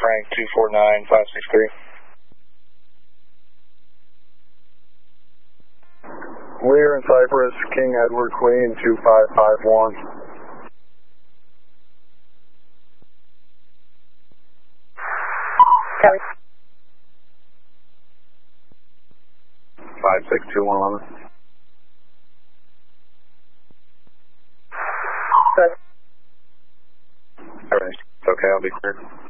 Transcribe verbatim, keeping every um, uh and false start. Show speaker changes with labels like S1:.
S1: Frank two four nine five six three.
S2: Lear and Cypress, King Edward Queen two five five one.
S3: Copy.
S2: five six two one eleven.
S3: Good.
S2: Everything's okay, I'll be clear.